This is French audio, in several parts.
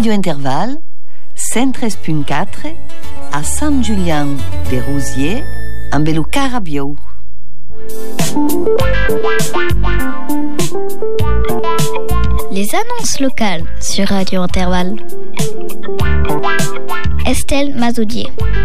Radio Intervalle, 103.4, à Sant-Julian-de-Rosiers, amb el Carabiou. Les annonces locales sur Radio Intervalle. Estelle Mazoudier.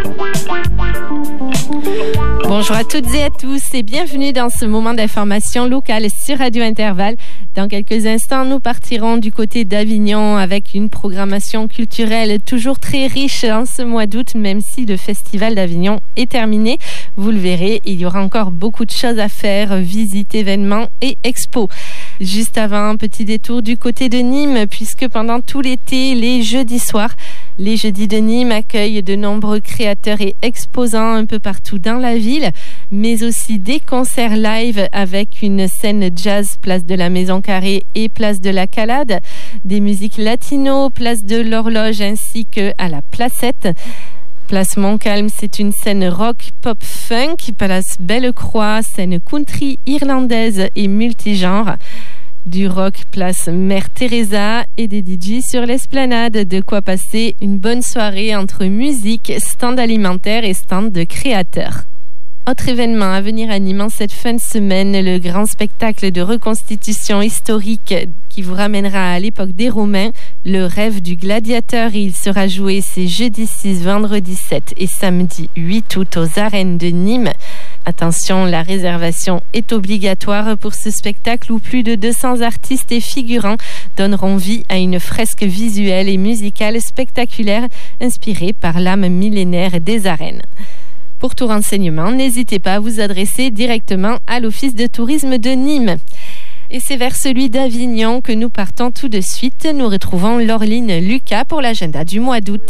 Bonjour à toutes et à tous et bienvenue dans ce moment d'information locale sur Radio Intervalle. Dans quelques instants, nous partirons du côté d'Avignon avec une programmation culturelle toujours très riche en ce mois d'août, même si le Festival d'Avignon est terminé. Vous le verrez, il y aura encore beaucoup de choses à faire, visites, événements et expos. Juste avant, un petit détour du côté de Nîmes, puisque pendant tout l'été, les jeudis soirs, les Jeudis de Nîmes accueillent de nombreux créateurs et exposants un peu partout dans la ville, mais aussi des concerts live avec une scène jazz place de la Maison Carrée et place de la Calade, des musiques latino, place de l'Horloge ainsi que à la Placette. Place Montcalm, c'est une scène rock, pop, funk. Place Belle-Croix, scène country irlandaise et multigenre. Du rock, place Mère Teresa et des DJ sur l'esplanade. De quoi passer une bonne soirée entre musique, stand alimentaire et stand de créateurs. Autre événement à venir à Nîmes cette fin de semaine, le grand spectacle de reconstitution historique qui vous ramènera à l'époque des Romains, le rêve du gladiateur. Il sera joué ces jeudi 6, vendredi 7 et samedi 8 août aux arènes de Nîmes. Attention, la réservation est obligatoire pour ce spectacle où plus de 200 artistes et figurants donneront vie à une fresque visuelle et musicale spectaculaire inspirée par l'âme millénaire des arènes. Pour tout renseignement, n'hésitez pas à vous adresser directement à l'Office de tourisme de Nîmes. Et c'est vers celui d'Avignon que nous partons tout de suite. Nous retrouvons Laureline Lucas pour l'agenda du mois d'août.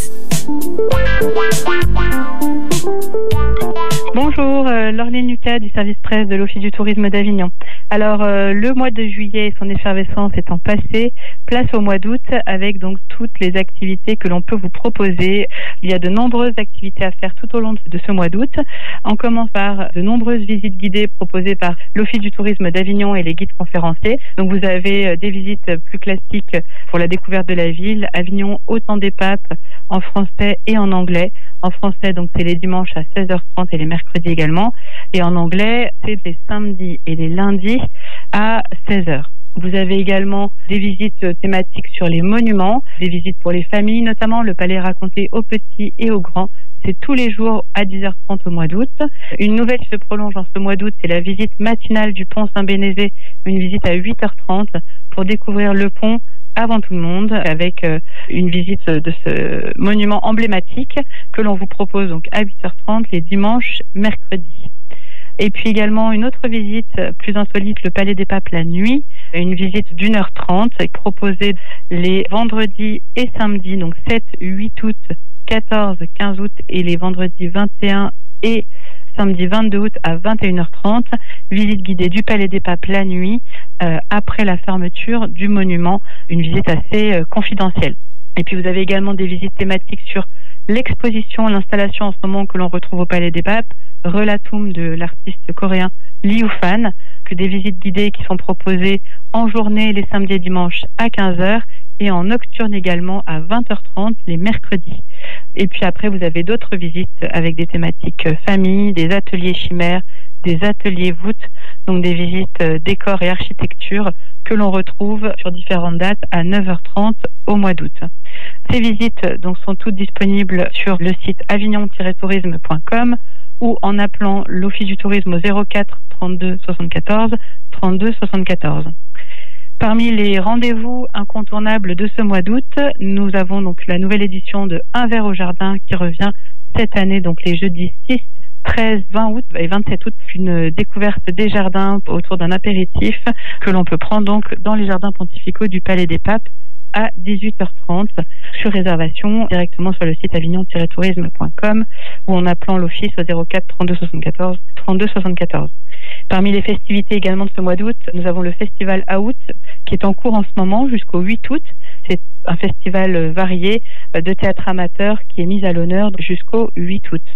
Bonjour, Laureline Lucas du service presse de l'Office du tourisme d'Avignon. Alors, le mois de juillet et son effervescence étant passé, place au mois d'août avec donc toutes les activités que l'on peut vous proposer. Il y a de nombreuses activités à faire tout au long de ce mois d'août. On commence par de nombreuses visites guidées proposées par l'Office du tourisme d'Avignon et les guides conférenciers. Donc, vous avez des visites plus classiques pour la découverte de la ville. Avignon au temps des papes en français et en anglais. En français, donc, c'est les dimanches à 16h30 et les mercredis également. Et en anglais, c'est les samedis et les lundis à 16h. Vous avez également des visites thématiques sur les monuments, des visites pour les familles, notamment le palais raconté aux petits et aux grands. C'est tous les jours à 10h30 au mois d'août. Une nouvelle qui se prolonge en ce mois d'août, c'est la visite matinale du pont Saint-Bénézé, une visite à 8h30 pour découvrir le pont avant tout le monde, avec une visite de ce monument emblématique que l'on vous propose donc à 8h30 les dimanches, mercredis. Et puis également une autre visite plus insolite, le Palais des Papes la nuit, une visite d'1h30 proposée les vendredis et samedis, donc 7, 8 août, 14, 15 août et les vendredis 21 et samedi 22 août à 21h30, visite guidée du Palais des Papes la nuit après la fermeture du monument, une visite assez confidentielle. Et puis vous avez également des visites thématiques sur l'exposition, l'installation en ce moment que l'on retrouve au Palais des Papes, Relatum de l'artiste coréen Liu Fan, que des visites guidées qui sont proposées en journée les samedis et dimanches à 15h et en nocturne également à 20h30 les mercredis. Et puis après, vous avez d'autres visites avec des thématiques famille, des ateliers chimères, des ateliers voûtes, donc des visites décors et architecture que l'on retrouve sur différentes dates à 9h30 au mois d'août. Ces visites donc sont toutes disponibles sur le site avignon-tourisme.com ou en appelant l'Office du tourisme au 04 32 74 32 74. Parmi les rendez-vous incontournables de ce mois d'août, nous avons donc la nouvelle édition de Un verre au jardin qui revient cette année, donc les jeudis 6, 13, 20 août et 27 août, une découverte des jardins autour d'un apéritif que l'on peut prendre donc dans les jardins pontificaux du Palais des Papes à 18h30 sur réservation directement sur le site avignon-tourisme.com ou en appelant l'office au 04 32 74 32 74. Parmi les festivités également de ce mois d'août, nous avons le festival Out qui est en cours en ce moment jusqu'au 8 août. C'est un festival varié de théâtre amateur qui est mis à l'honneur jusqu'au 8 août.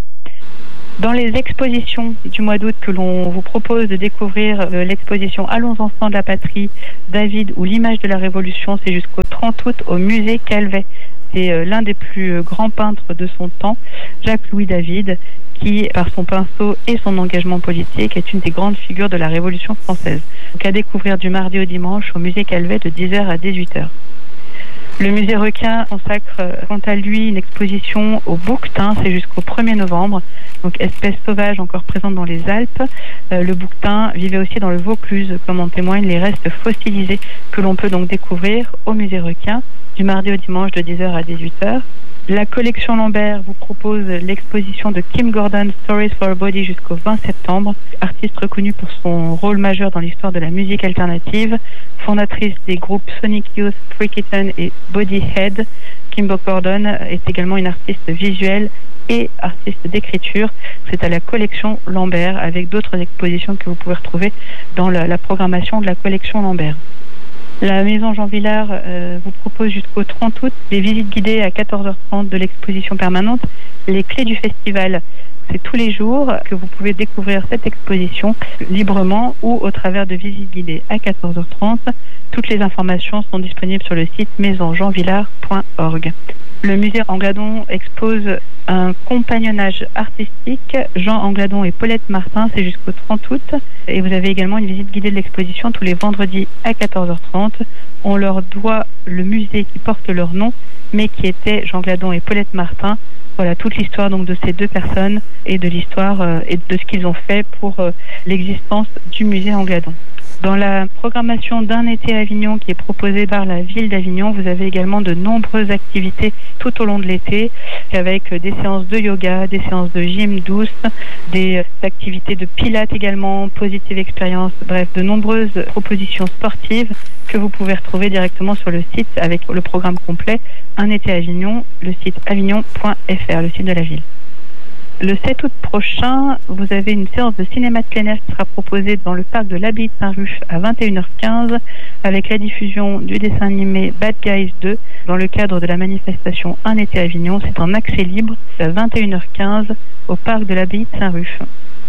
Dans les expositions du mois d'août que l'on vous propose de découvrir, l'exposition Allons enfants de la patrie, David ou l'image de la Révolution, c'est jusqu'au 30 août au musée Calvet c'était l'un des plus grands peintres de son temps, Jacques-Louis David, qui, par son pinceau et son engagement politique, est une des grandes figures de la Révolution française. Donc à découvrir du mardi au dimanche au musée Calvet de 10h à 18h. Le musée Requin consacre quant à lui une exposition au bouquetin, c'est jusqu'au 1er novembre, donc espèce sauvage encore présente dans les Alpes. Le bouquetin vivait aussi dans le Vaucluse, comme en témoignent les restes fossilisés que l'on peut donc découvrir au musée Requin du mardi au dimanche de 10h à 18h. La collection Lambert vous propose l'exposition de Kim Gordon, Stories for a Body jusqu'au 20 septembre. Artiste reconnue pour son rôle majeur dans l'histoire de la musique alternative, fondatrice des groupes Sonic Youth, Free Kitten et Bodyhead, Kim Gordon est également une artiste visuelle et artiste d'écriture. C'est à la collection Lambert avec d'autres expositions que vous pouvez retrouver dans la programmation de la collection Lambert. La Maison Jean Villard vous propose jusqu'au 30 août des visites guidées à 14h30 de l'exposition permanente Les Clés du Festival. C'est tous les jours que vous pouvez découvrir cette exposition librement ou au travers de visites guidées à 14h30. Toutes les informations sont disponibles sur le site maisonjeanvillard.org. Le musée Angladon expose un compagnonnage artistique, Jean Angladon et Paulette Martin, c'est jusqu'au 30 août. Et vous avez également une visite guidée de l'exposition tous les vendredis à 14h30. On leur doit le musée qui porte leur nom, mais qui était Jean Angladon et Paulette Martin. Voilà toute l'histoire donc de ces deux personnes et de l'histoire et de ce qu'ils ont fait pour l'existence du musée Angladon. Dans la programmation d'un été à Avignon qui est proposée par la ville d'Avignon, vous avez également de nombreuses activités tout au long de l'été, avec des séances de yoga, des séances de gym douce, des activités de pilates également, Positive Experience, bref, de nombreuses propositions sportives que vous pouvez retrouver directement sur le site avec le programme complet Un été à Avignon, le site avignon.fr, le site de la ville. Le 7 août prochain, vous avez une séance de cinéma de plein air qui sera proposée dans le parc de l'Abbaye de Saint-Ruf à 21h15 avec la diffusion du dessin animé Bad Guys 2 dans le cadre de la manifestation Un été à Avignon. C'est en accès libre à 21h15 au parc de l'Abbaye de Saint-Ruf.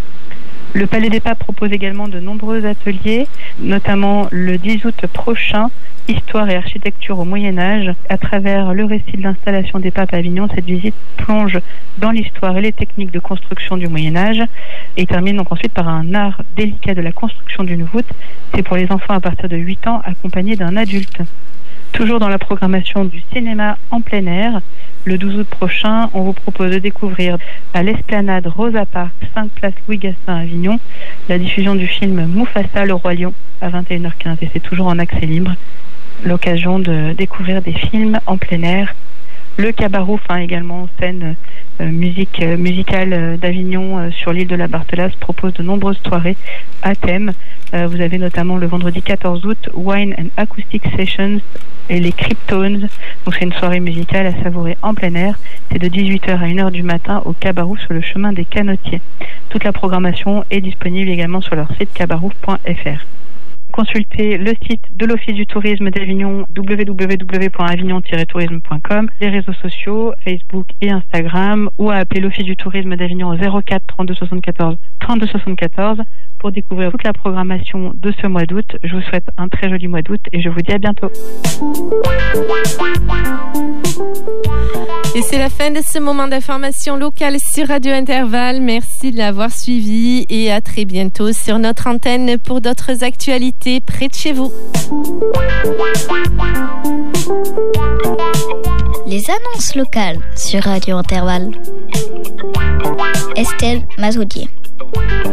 Le Palais des Papes propose également de nombreux ateliers, notamment le 10 août prochain, Histoire et architecture au Moyen-Âge. À travers le récit de l'installation des papes à Avignon, cette visite plonge dans l'histoire et les techniques de construction du Moyen-Âge et termine donc ensuite par un art délicat de la construction d'une voûte. C'est pour les enfants à partir de 8 ans accompagnés d'un adulte. Toujours dans la programmation du cinéma en plein air, le 12 août prochain, on vous propose de découvrir à l'Esplanade Rosa Parks, 5 place Louis Gassin à Avignon, la diffusion du film Mufasa, le Roi Lion à 21h15 et c'est toujours en accès libre. L'occasion de découvrir des films en plein air. Le Cabarouf, également scène musicale d'Avignon sur l'île de la Barthelasse, propose de nombreuses soirées à thème. Vous avez notamment le vendredi 14 août Wine and Acoustic Sessions et les Cryptones. Donc c'est une soirée musicale à savourer en plein air. C'est de 18h à 1h du matin au Cabarouf sur le chemin des Canotiers. Toute la programmation est disponible également sur leur site cabarouf.fr. Consultez le site de l'Office du tourisme d'Avignon, www.avignon-tourisme.com, les réseaux sociaux, Facebook et Instagram, ou à appeler l'Office du tourisme d'Avignon au 04 32 74 32 74 pour découvrir toute la programmation de ce mois d'août. Je vous souhaite un très joli mois d'août et je vous dis à bientôt. Et c'est la fin de ce moment d'information locale sur Radio Intervalle. Merci de l'avoir suivi et à très bientôt sur notre antenne pour d'autres actualités près de chez vous. Les annonces locales sur Radio Intervalle. Estelle Mazoudier.